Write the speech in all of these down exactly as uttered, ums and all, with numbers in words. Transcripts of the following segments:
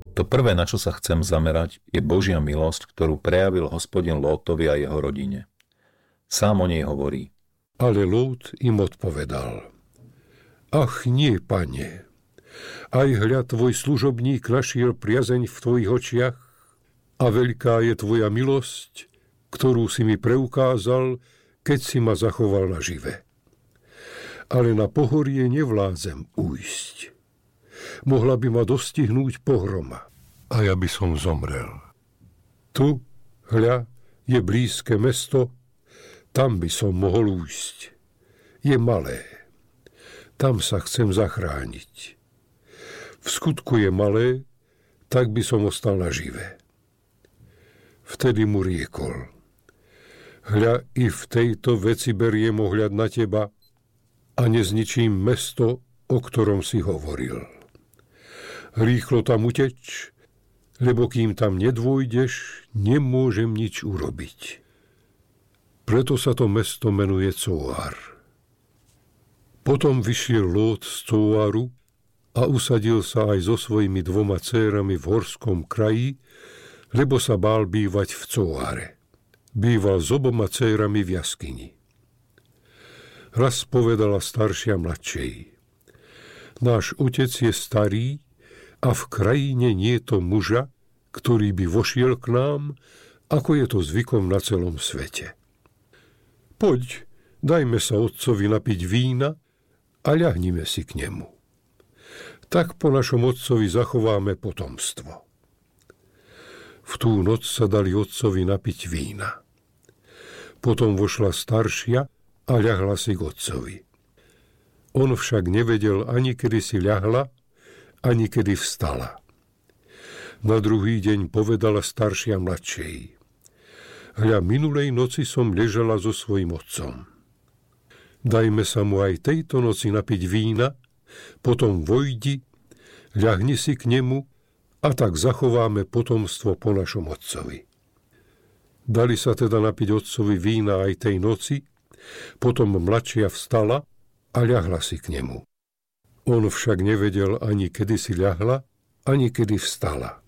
To prvé, na čo sa chcem zamerať, je Božia milosť, ktorú prejavil Hospodin Lótovi a jeho rodine. Sám o nej hovorí. Ale Lót im odpovedal. Ach nie, pane, aj hľa tvoj služobník našiel priazeň v tvojich očiach a veľká je tvoja milosť, ktorú si mi preukázal, keď si ma zachoval nažive. Ale na pohorie nevládzem ujsť. Mohla by ma dostihnúť pohroma a ja by som zomrel. Tu, hľa, je blízke mesto, tam by som mohol ujsť. Je malé. Tam sa chcem zachrániť. V skutku je malé, tak by som ostal nažive. Vtedy mu riekol. Hľa, i v tejto veci beriem ohľad na teba a nezničím mesto, o ktorom si hovoril. Rýchlo tam uteč, lebo kým tam nedôjdeš, nemôžem nič urobiť. Preto sa to mesto menuje Cóar. Potom vyšiel Lót z Cóaru a usadil sa aj so svojimi dvoma dcérami v horskom kraji, lebo sa bál bývať v Cóare. Býval s oboma dcérami v jaskyni. Raz povedala staršia mladšej. Náš otec je starý a v krajine nie je to muža, ktorý by vošiel k nám, ako je to zvykom na celom svete. Poď, dajme sa otcovi napiť vína a ľahnime si k nemu. Tak po našom otcovi zachováme potomstvo. V tú noc sa dali otcovi napiť vína. Potom vošla staršia a ľahla si k otcovi. On však nevedel ani kedy si ľahla, ani kedy vstala. Na druhý deň povedala staršia mladšej. Hľa, minulej noci som ležala so svojím otcom. Dajme sa mu aj tejto noci napiť vína, potom vojdi, ľahni si k nemu a tak zachováme potomstvo po našom otcovi. Dali sa teda napiť otcovi vína aj tej noci, potom mladšia vstala a ľahla si k nemu. On však nevedel ani kedy si ľahla, ani kedy vstala.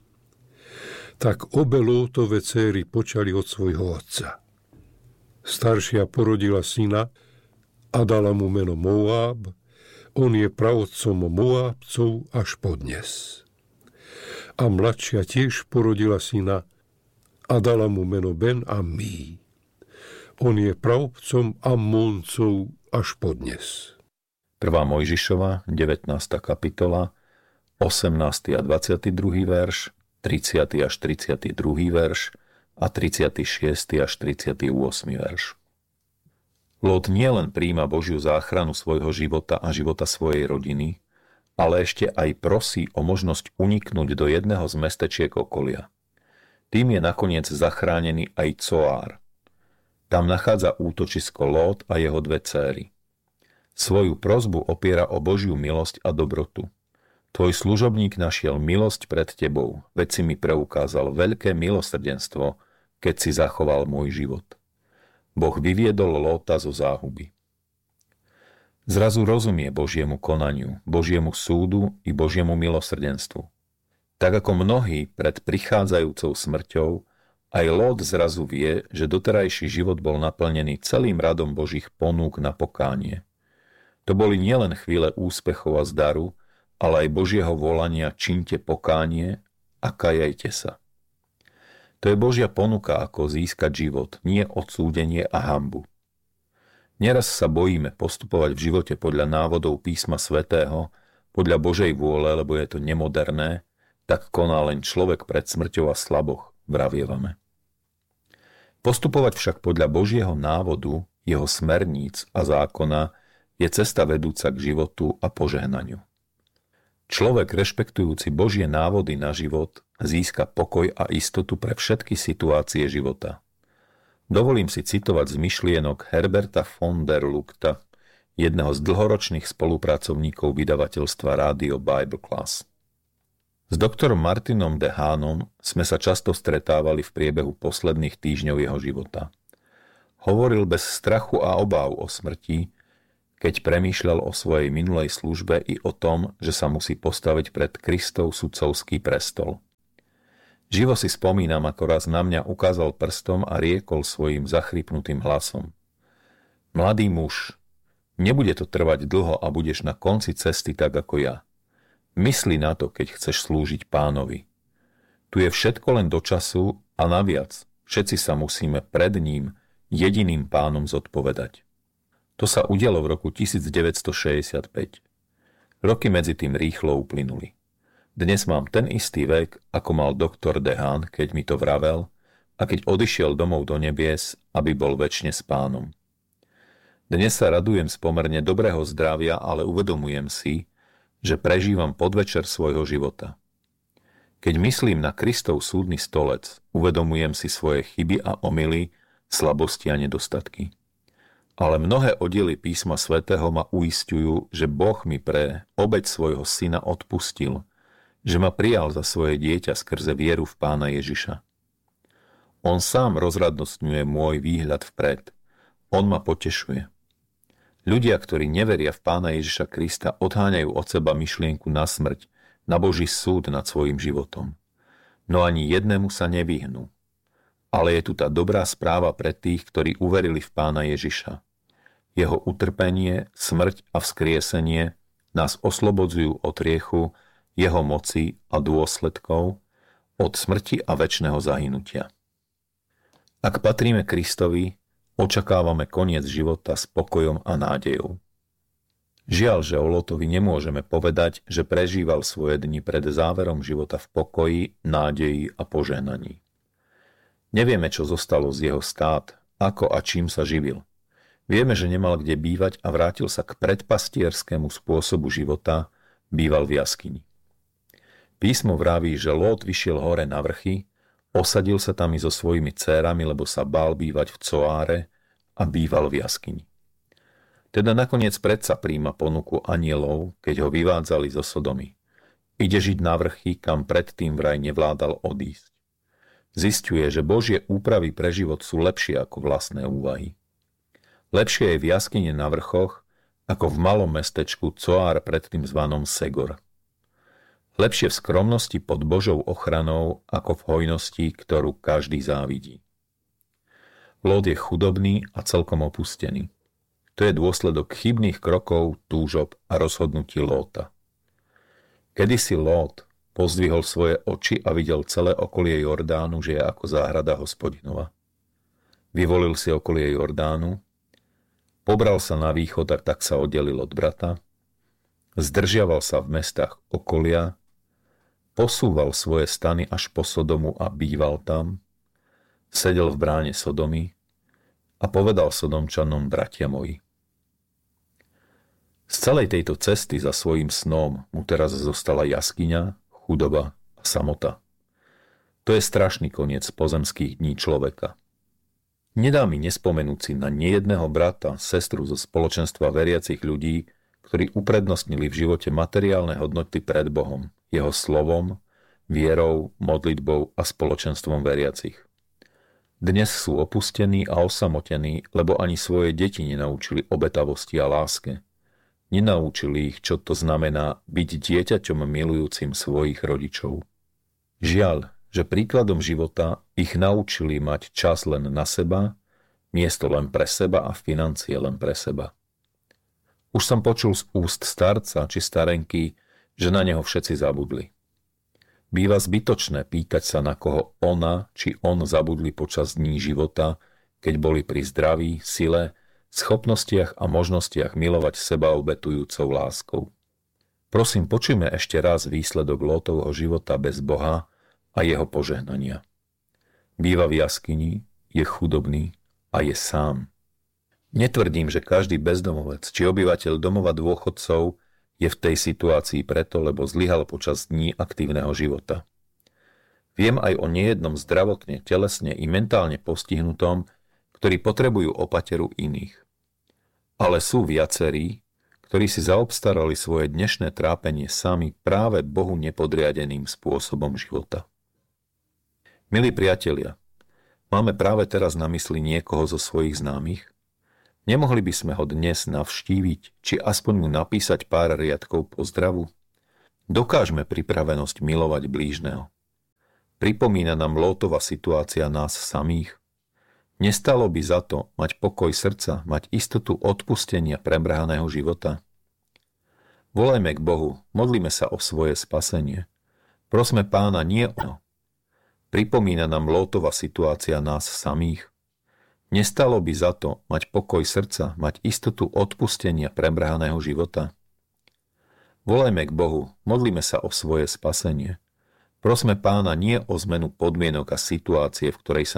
Tak obe Lótove céry počali od svojho otca. Staršia porodila syna a dala mu meno Moáb, on je praotcom Moábcov až podnes. A mladšia tiež porodila syna a dala mu meno Ben Ammí. On je praotcom Ammóncov až podnes. Prvá Mojžišova, devätnásta kapitola, osemnásty a dvadsiaty druhý verš, tridsiaty až tridsiaty druhý verš a tridsiaty šiesty až tridsiaty ôsmy verš. Lót nielen prijíma Božiu záchranu svojho života a života svojej rodiny, ale ešte aj prosí o možnosť uniknúť do jedného z mestečiek okolia. Tým je nakoniec zachránený aj Cóar. Tam nachádza útočisko Lót a jeho dve céry. Svoju prosbu opiera o Božiu milosť a dobrotu. Tvoj služobník našiel milosť pred tebou, veď si mi preukázal veľké milosrdenstvo, keď si zachoval môj život. Boh vyviedol Lóta zo záhuby. Zrazu rozumie Božiemu konaniu, Božiemu súdu i Božiemu milosrdenstvu. Tak ako mnohí pred prichádzajúcou smrťou, aj Lót zrazu vie, že doterajší život bol naplnený celým radom Božích ponúk na pokánie. To boli nielen chvíle úspechov a zdaru, ale aj Božieho volania čiňte pokánie a kajajte sa. To je Božia ponuka, ako získať život, nie odsúdenie a hanbu. Neraz sa bojíme postupovať v živote podľa návodov písma svätého, podľa Božej vôle, lebo je to nemoderné, tak koná len človek pred smrťou a slaboch, vravievame. Postupovať však podľa Božieho návodu, jeho smerníc a zákona je cesta vedúca k životu a požehnaniu. Človek rešpektujúci Božie návody na život získa pokoj a istotu pre všetky situácie života. Dovolím si citovať z myšlienok Herberta von der Lukta, jedného z dlhoročných spolupracovníkov vydavateľstva Rádio Bible Class. S doktorom Martinom de Haanom sme sa často stretávali v priebehu posledných týždňov jeho života. Hovoril bez strachu a obáv o smrti, keď premýšľal o svojej minulej službe i o tom, že sa musí postaviť pred Kristov sudcovský prestol. Živo si spomínam, ako raz na mňa ukázal prstom a riekol svojim zachrypnutým hlasom: Mladý muž, nebude to trvať dlho a budeš na konci cesty tak ako ja. Mysli na to, keď chceš slúžiť Pánovi. Tu je všetko len do času a naviac všetci sa musíme pred ním, jediným Pánom, zodpovedať. To sa udialo v roku devätnásťstošesťdesiatpäť. Roky medzi tým rýchlo uplynuli. Dnes mám ten istý vek, ako mal doktor Dehaan, keď mi to vravel a keď odišiel domov do nebies, aby bol večne s Pánom. Dnes sa radujem z pomerne dobrého zdravia, ale uvedomujem si, že prežívam podvečer svojho života. Keď myslím na Kristov súdny stolec, uvedomujem si svoje chyby a omyly, slabosti a nedostatky. Ale mnohé oddiely písma svätého ma uisťujú, že Boh mi pre obeť svojho syna odpustil, že ma prijal za svoje dieťa skrze vieru v Pána Ježiša. On sám rozradnostňuje môj výhľad vpred. On ma potešuje. Ľudia, ktorí neveria v Pána Ježiša Krista, odháňajú od seba myšlienku na smrť, na Boží súd nad svojim životom. No ani jednému sa nevyhnú. Ale je tu tá dobrá správa pre tých, ktorí uverili v Pána Ježiša. Jeho utrpenie, smrť a vzkriesenie nás oslobodzujú od hriechu, jeho moci a dôsledkov, od smrti a večného zahynutia. Ak patríme Kristovi, očakávame koniec života s pokojom a nádejou. Žiaľ, že o Lótovi nemôžeme povedať, že prežíval svoje dni pred záverom života v pokoji, nádeji a požehnaní. Nevieme, čo zostalo z jeho stát, ako a čím sa živil. Vieme, že nemal kde bývať a vrátil sa k predpastierskému spôsobu života, býval v jaskyni. Písmo vraví, že Lót vyšiel hore na vrchy, osadil sa tam i so svojimi dcérami, lebo sa bál bývať v Coáre a býval v jaskyni. Teda nakoniec predsa príjma ponuku anielov, keď ho vyvádzali zo Sodomy. Ide žiť na vrchy, kam predtým vraj nevládal odísť. Zisťuje, že Božie úpravy pre život sú lepšie ako vlastné úvahy. Lepšie je v jaskyni na vrchoch, ako v malom mestečku Coár, predtým zvanom Segor. Lepšie v skromnosti pod Božou ochranou, ako v hojnosti, ktorú každý závidí. Lót je chudobný a celkom opustený. To je dôsledok chybných krokov, túžob a rozhodnutí Lóta. Kedysi Lót pozdvihol svoje oči a videl celé okolie Jordánu, že je ako záhrada Hospodinova. Vyvolil si okolie Jordánu, pobral sa na východ a tak sa oddelil od brata, zdržiaval sa v mestách okolia, posúval svoje stany až po Sodomu a býval tam, sedel v bráne Sodomy a povedal Sodomčanom: bratia moji. Z celej tejto cesty za svojím snom mu teraz zostala jaskyňa, chudoba a samota. To je strašný koniec pozemských dní človeka. Nedá mi nespomenúť si na nejedného brata, sestru zo spoločenstva veriacich ľudí, ktorí uprednostnili v živote materiálne hodnoty pred Bohom, jeho slovom, vierou, modlitbou a spoločenstvom veriacich. Dnes sú opustení a osamotení, lebo ani svoje deti nenaučili obetavosti a láske. Nenaučili ich, čo to znamená byť dieťaťom milujúcim svojich rodičov. Žiaľ, že príkladom života ich naučili mať čas len na seba, miesto len pre seba a financie len pre seba. Už som počul z úst starca či starenky, že na neho všetci zabudli. Býva zbytočné pýtať sa, na koho ona či on zabudli počas dní života, keď boli pri zdraví, sile, schopnostiach a možnostiach milovať seba obetujúcou láskou. Prosím, počujme ešte raz výsledok Lótovho života bez Boha a jeho požehnania. Býva v jaskyni, je chudobný a je sám. Netvrdím, že každý bezdomovec či obyvateľ domova dôchodcov je v tej situácii preto, lebo zlyhal počas dní aktívneho života. Viem aj o nejednom zdravotne, telesne i mentálne postihnutom, ktorí potrebujú opateru iných. Ale sú viacerí, ktorí si zaobstarali svoje dnešné trápenie sami práve Bohu nepodriadeným spôsobom života. Milí priatelia, máme práve teraz na mysli niekoho zo svojich známych? Nemohli by sme ho dnes navštíviť, či aspoň mu napísať pár riadkov pozdravu? Dokážme pripravenosť milovať blížneho. Pripomína nám Lótova situácia nás samých? Nestalo by za to mať pokoj srdca, mať istotu odpustenia premrhaného života? Volajme k Bohu, modlíme sa o svoje spasenie. Prosme Pána nie o. Pripomína nám Lótova situácia nás samých? Nestalo by za to mať pokoj srdca, mať istotu odpustenia premrhaného života? Volajme k Bohu, modlíme sa o svoje spasenie. Prosme Pána nie o zmenu podmienok a situácie, v ktorej sa